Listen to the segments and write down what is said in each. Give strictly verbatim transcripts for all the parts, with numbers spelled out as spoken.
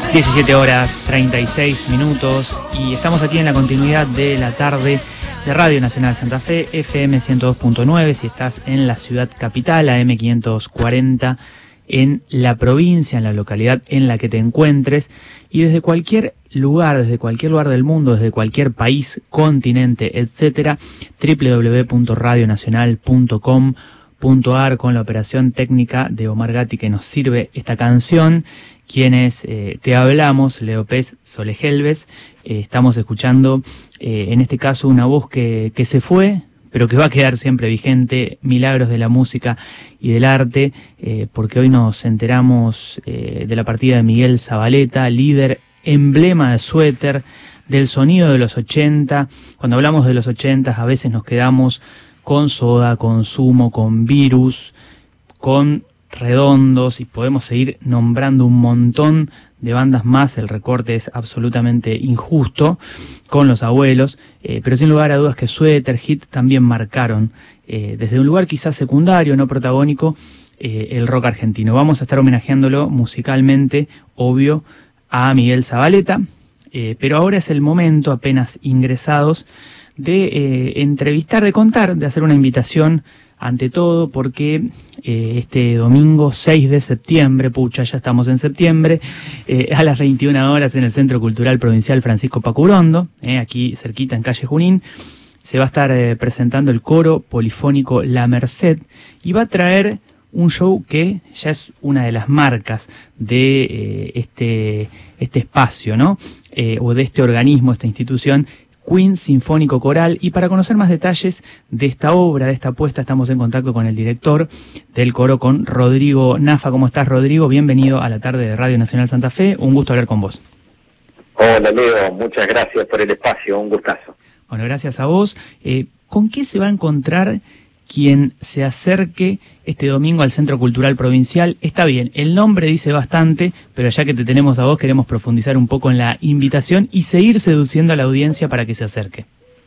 diecisiete horas treinta y seis minutos y estamos aquí en la continuidad de la tarde de Radio Nacional Santa Fe, F M ciento dos punto nueve, si estás en la ciudad capital, A M quinientos cuarenta en la provincia, en la localidad en la que te encuentres, y desde cualquier lugar, desde cualquier lugar del mundo, desde cualquier país, continente, etcétera, doble u doble u doble u punto radio nacional punto com punto a r, con la operación técnica de Omar Gatti que nos sirve esta canción. Quienes eh, te hablamos, Leo Pez, Sole Helves, eh, estamos escuchando eh, en este caso una voz que, que se fue, pero que va a quedar siempre vigente, Milagros de la música y del arte, eh, porque hoy nos enteramos eh, de la partida de Miguel Zavaleta, líder, emblema de Suéter, del sonido de los ochenta. Cuando hablamos de los ochenta a veces nos quedamos con Soda, con Sumo, con Virus, con Redondos, y podemos seguir nombrando un montón de bandas más. El recorte es absolutamente injusto con Los Abuelos, eh, pero sin lugar a dudas que Suéter, Hit también marcaron eh, desde un lugar quizás secundario, no protagónico, eh, el rock argentino. Vamos a estar homenajeándolo musicalmente, obvio, a Miguel Zavaleta, eh, pero ahora es el momento, apenas ingresados, de eh, entrevistar, de contar, de hacer una invitación. Ante todo porque eh, este domingo seis de septiembre, pucha, ya estamos en septiembre, eh, a las veintiuna horas en el Centro Cultural Provincial Francisco Pacurondo, eh, aquí cerquita en calle Junín, se va a estar eh, presentando el coro polifónico La Merced, y va a traer un show que ya es una de las marcas de eh, este, este espacio, ¿no? Eh, o de este organismo, esta institución, Queen Sinfónico Coral. Y para conocer más detalles de esta obra, de esta apuesta, estamos en contacto con el director del coro, con Rodrigo Nafa. ¿Cómo estás, Rodrigo? Bienvenido a la tarde de Radio Nacional Santa Fe, un gusto hablar con vos. Hola, Leo, muchas gracias por el espacio, un gustazo. Bueno, gracias a vos. Eh, ¿Con qué se va a encontrar quien se acerque este domingo al Centro Cultural Provincial? Está bien, el nombre dice bastante, pero ya que te tenemos a vos, queremos profundizar un poco en la invitación y seguir seduciendo a la audiencia para que se acerque.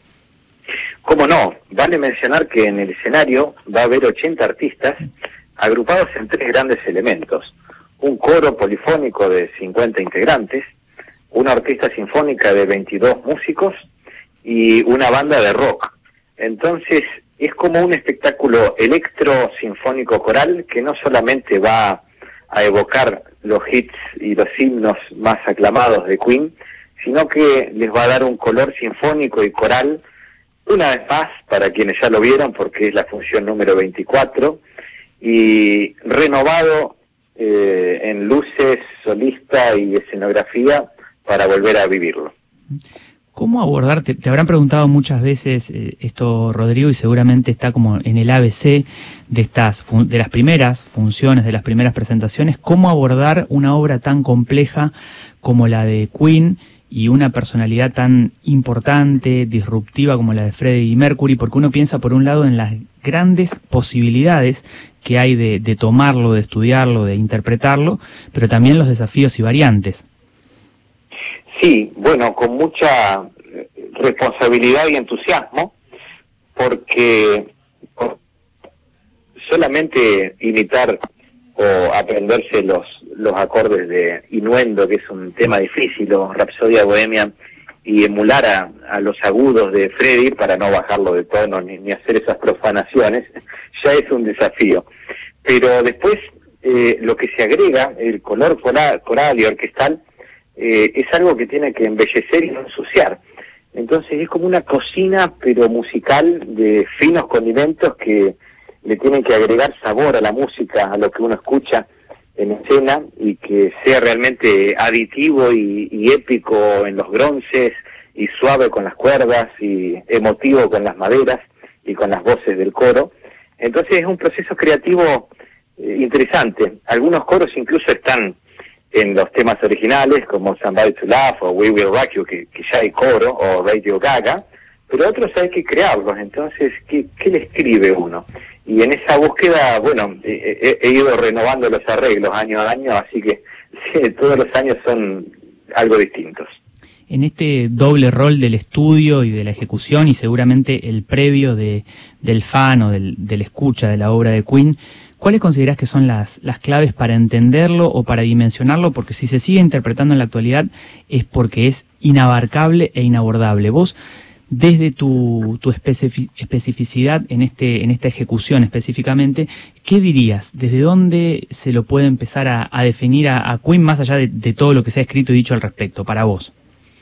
Cómo no, vale mencionar que en el escenario va a haber ochenta artistas agrupados en tres grandes elementos: un coro polifónico de cincuenta integrantes, una orquesta sinfónica de veintidós músicos y una banda de rock. Entonces, es como un espectáculo electro sinfónico coral que no solamente va a evocar los hits y los himnos más aclamados de Queen, sino que les va a dar un color sinfónico y coral, una vez más, para quienes ya lo vieron, porque es la función número veinticuatro, y renovado eh, en luces, solista y escenografía para volver a vivirlo. ¿Cómo abordar? Te, te habrán preguntado muchas veces eh, esto, Rodrigo, y seguramente está como en el A B C de estas de las primeras funciones, de las primeras presentaciones. ¿Cómo abordar una obra tan compleja como la de Queen y una personalidad tan importante, disruptiva como la de Freddie Mercury? Porque uno piensa, por un lado, en las grandes posibilidades que hay de, de tomarlo, de estudiarlo, de interpretarlo, pero también los desafíos y variantes. Sí, bueno, con mucha responsabilidad y entusiasmo, porque solamente imitar o aprenderse los los acordes de Innuendo, que es un tema difícil, o Rapsodia Bohemia, y emular a, a los agudos de Freddie para no bajarlo de tono ni, ni hacer esas profanaciones, ya es un desafío. Pero después eh, lo que se agrega, el color coral, coral y orquestal, Eh, es algo que tiene que embellecer y no ensuciar. Entonces es como una cocina, pero musical, de finos condimentos que le tienen que agregar sabor a la música, a lo que uno escucha en escena, y que sea realmente aditivo y, y épico en los gronces, y suave con las cuerdas, y emotivo con las maderas y con las voces del coro. Entonces es un proceso creativo eh, interesante. Algunos coros incluso están en los temas originales, como Somebody to Love o We Will Rock You, que, que ya hay coro, o Radio Gaga, pero otros hay que crearlos. Entonces, ¿qué, qué le escribe uno? Y en esa búsqueda, bueno, he, he ido renovando los arreglos año a año, así que sí, todos los años son algo distintos. En este doble rol del estudio y de la ejecución, y seguramente el previo de del fan o del, del escucha de la obra de Queen, ¿cuáles considerás que son las, las claves para entenderlo o para dimensionarlo? Porque si se sigue interpretando en la actualidad es porque es inabarcable e inabordable. Vos, desde tu, tu especific- especificidad en, este, en esta ejecución específicamente, ¿qué dirías? ¿Desde dónde se lo puede empezar a, a definir a, a Queen más allá de, de todo lo que se ha escrito y dicho al respecto, para vos?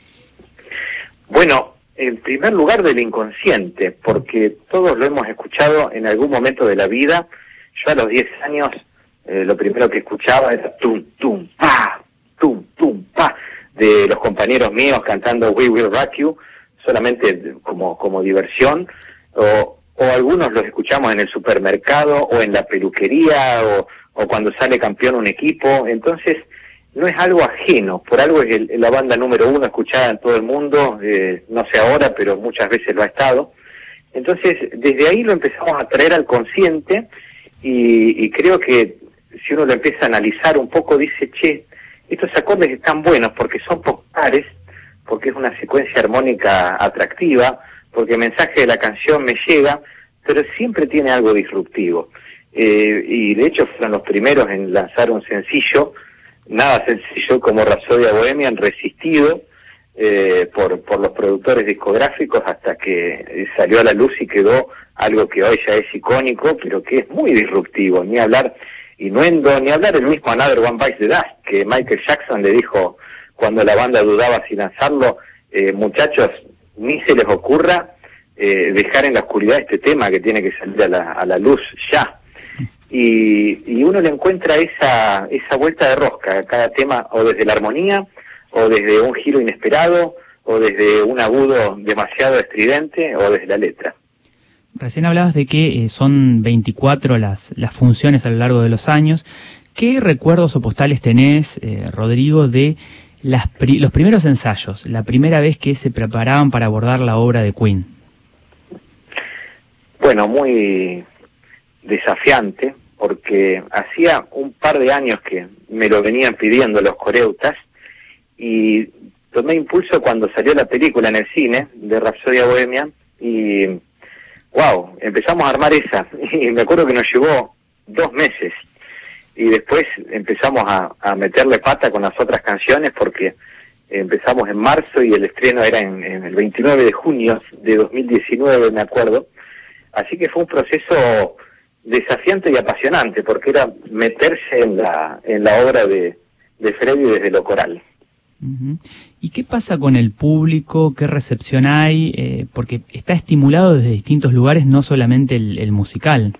Bueno, en primer lugar del inconsciente, porque todos lo hemos escuchado en algún momento de la vida. Yo a los diez años eh, lo primero que escuchaba era tum, tum, pa, tum, tum, pa, de los compañeros míos cantando We Will Rock You, solamente como, como diversión, o, o algunos los escuchamos en el supermercado o en la peluquería o, o cuando sale campeón un equipo. Entonces no es algo ajeno, por algo es el, la banda número uno escuchada en todo el mundo, eh, no sé ahora, pero muchas veces lo ha estado. Entonces desde ahí lo empezamos a traer al consciente y, y creo que si uno lo empieza a analizar un poco dice, che, estos acordes están buenos porque son populares, porque es una secuencia armónica atractiva, porque el mensaje de la canción me llega, pero siempre tiene algo disruptivo. Eh, y de hecho fueron los primeros en lanzar un sencillo, nada sencillo como Rapsodia Bohemia, resistido eh, por, por los productores discográficos hasta que salió a la luz y quedó algo que hoy ya es icónico, pero que es muy disruptivo, ni hablar Innuendo, ni hablar el mismo Another One Bites the Dust, que Michael Jackson le dijo cuando la banda dudaba si lanzarlo, eh, muchachos, ni se les ocurra eh, dejar en la oscuridad este tema que tiene que salir a la, a la luz ya. Y, y uno le encuentra esa, esa vuelta de rosca a cada tema, o desde la armonía, o desde un giro inesperado, o desde un agudo demasiado estridente, o desde la letra. Recién hablabas de que eh, son veinticuatro las, las funciones a lo largo de los años. ¿Qué recuerdos o postales tenés, eh, Rodrigo, de las pri- los primeros ensayos, la primera vez que se preparaban para abordar la obra de Queen? Bueno, muy desafiante, porque hacía un par de años que me lo venían pidiendo los coreutas, y tomé impulso cuando salió la película en el cine de Rapsodia Bohemia, y wow, empezamos a armar esa, y me acuerdo que nos llevó dos meses, y después empezamos a, a meterle pata con las otras canciones, porque empezamos en marzo y el estreno era en, en el veintinueve de junio de dos mil diecinueve, me acuerdo. Así que fue un proceso desafiante y apasionante, porque era meterse en la en la obra de, de Freddie desde lo coral. Uh-huh. ¿Y qué pasa con el público? ¿Qué recepción hay? Eh, porque está estimulado desde distintos lugares, no solamente el, el musical.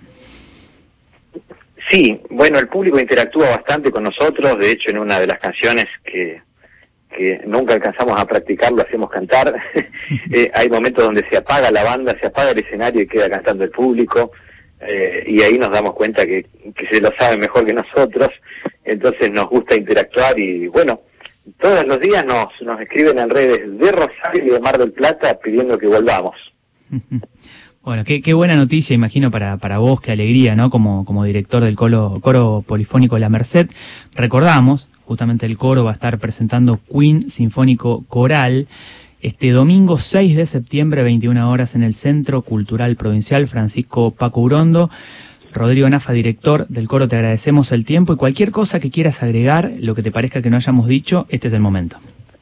Sí, bueno, el público interactúa bastante con nosotros. De hecho, en una de las canciones que, que nunca alcanzamos a practicar, lo hacemos cantar. eh, hay momentos donde se apaga la banda, se apaga el escenario y queda cantando el público. Eh, y ahí nos damos cuenta que, que se lo saben mejor que nosotros. Entonces nos gusta interactuar y, bueno, todos los días nos, nos escriben en redes de Rosario y de Mar del Plata pidiendo que volvamos. Bueno, qué, qué buena noticia, imagino, para, para vos, qué alegría, ¿no? Como, como director del coro, coro polifónico La Merced. Recordamos, justamente el coro va a estar presentando Queen Sinfónico Coral este domingo seis de septiembre, veintiuna horas, en el Centro Cultural Provincial Francisco Paco Urondo. Rodrigo Nafa, director del coro, te agradecemos el tiempo y cualquier cosa que quieras agregar, lo que te parezca que no hayamos dicho, este es el momento.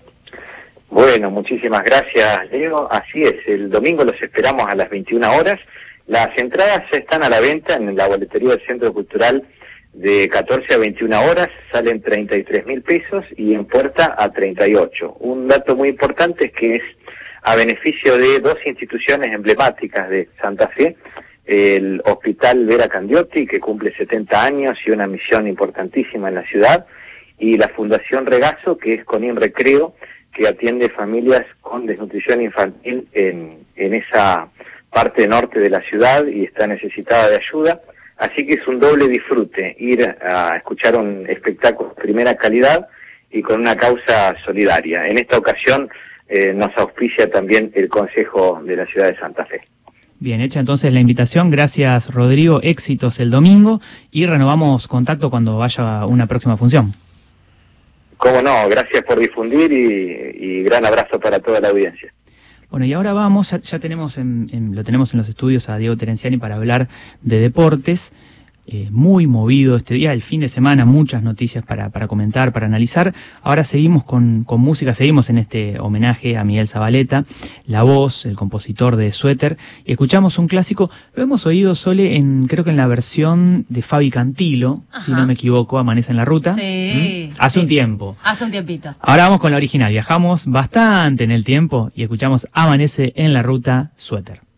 Bueno, muchísimas gracias, Leo. Así es, el domingo los esperamos a las veintiuna horas. Las entradas ya están a la venta en la boletería del Centro Cultural de catorce a veintiuna horas, salen treinta y tres mil pesos y en puerta a treinta y ocho. Un dato muy importante es que es a beneficio de dos instituciones emblemáticas de Santa Fe, el Hospital Vera Candioti, que cumple setenta años y una misión importantísima en la ciudad, y la Fundación Regazo, que es con Recreo, que atiende familias con desnutrición infantil en, en esa parte norte de la ciudad y está necesitada de ayuda. Así que es un doble disfrute ir a escuchar un espectáculo de primera calidad y con una causa solidaria. En esta ocasión eh, nos auspicia también el Consejo de la Ciudad de Santa Fe. Bien, hecha entonces la invitación. Gracias, Rodrigo. Éxitos el domingo y renovamos contacto cuando vaya una próxima función. Cómo no, gracias por difundir y, y gran abrazo para toda la audiencia. Bueno, y ahora vamos, ya, ya tenemos en, en, lo tenemos en los estudios a Diego Terenciani para hablar de deportes. eh, muy movido este día, el fin de semana, muchas noticias para, para comentar, para analizar. Ahora seguimos con, con música, seguimos en este homenaje a Miguel Zavaleta, la voz, el compositor de Suéter, y escuchamos un clásico, lo hemos oído, Sole, en, creo que en la versión de Fabi Cantilo, Ajá. si no me equivoco, Amanece en la Ruta. Sí. ¿Mm? Hace sí. un tiempo. Hace un tiempito. Ahora vamos con la original, viajamos bastante en el tiempo y escuchamos Amanece en la Ruta, Suéter.